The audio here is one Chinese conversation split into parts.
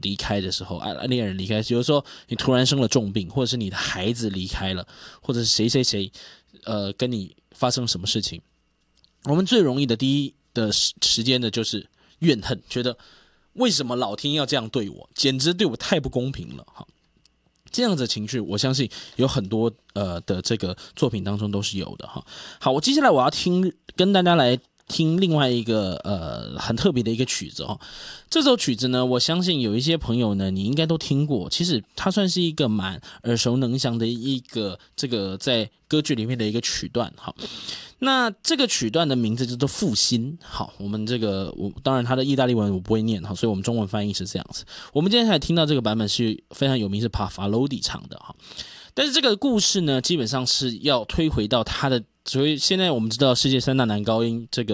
离开的时候，恋人离开，有的时候你突然生了重病，或者是你的孩子离开了，或者是谁谁谁跟你发生什么事情，我们最容易的第一的时间呢，就是怨恨，觉得为什么老天要这样对我，简直对我太不公平了。好，这样子的情绪，我相信有很多的这个作品当中都是有的哈。好，我接下来我要跟大家来听另外一个很特别的一个曲子哈。这首曲子呢，我相信有一些朋友呢，你应该都听过。其实它算是一个蛮耳熟能详的一个这个在歌剧里面的一个曲段哈。那这个曲段的名字叫做复兴。好，我们当然它的意大利文我不会念哈，所以我们中文翻译是这样子。我们今天才听到这个版本是非常有名，是帕法罗蒂唱的哈。但是这个故事呢，基本上是要推回到他的，所以现在我们知道世界三大男高音，这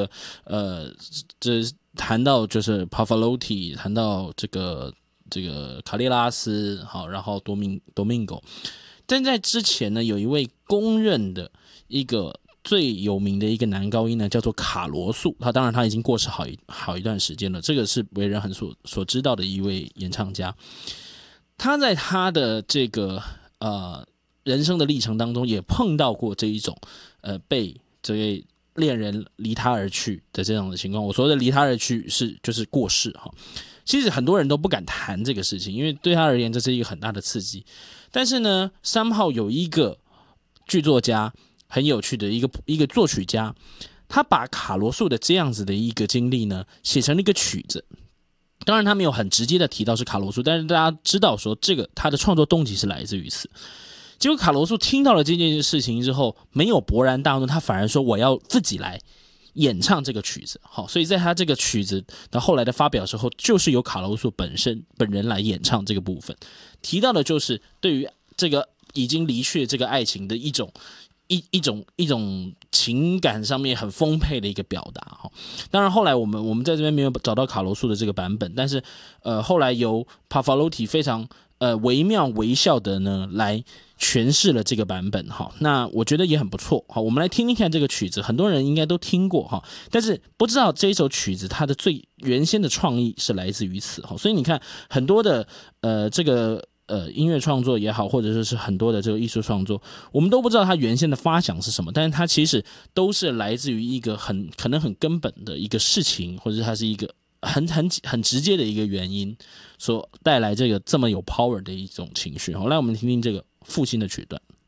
谈到就是帕法罗蒂，谈到这个卡列拉斯，好，然后多明戈，但在之前呢，有一位公认的一个最有名的一个男高音呢，叫做卡罗素。当然他已经过世好一段时间了，这个是为人很所知道的一位演唱家。他在他的这个人生的历程当中，也碰到过这一种被这位恋人离他而去的这样的情况。我所谓的离他而去就是过世哈。其实很多人都不敢谈这个事情，因为对他而言这是一个很大的刺激。但是呢，somehow有一个剧作家很有趣的一个作曲家，他把卡罗素的这样子的一个经历呢，写成了一个曲子。当然他没有很直接的提到是卡罗素，但是大家知道说他的创作动机是来自于此。结果卡罗素听到了这件事情之后，没有勃然大怒，他反而说我要自己来演唱这个曲子。好，所以在他这个曲子的后来的发表之后，就是由卡罗素本人来演唱这个部分，提到的就是对于这个已经离去的这个爱情的一种情感上面很丰沛的一个表达哈。当然后来我们在这边没有找到卡罗素的这个版本，但是后来由帕法罗蒂非常惟妙惟肖的呢来诠释了这个版本哈。那我觉得也很不错。好，我们来听听看这个曲子，很多人应该都听过哈，但是不知道这一首曲子它的最原先的创意是来自于此哈。所以你看很多的这个音乐创作也好，或者是很多的这个艺术创作，我们都不知道它原先的发想是什么，但是它其实都是来自于一个可能很根本的一个事情，或者它是一个很直接的一个原因所带来这么有 power 的一种情绪。好，来我们听听这个复兴的曲段。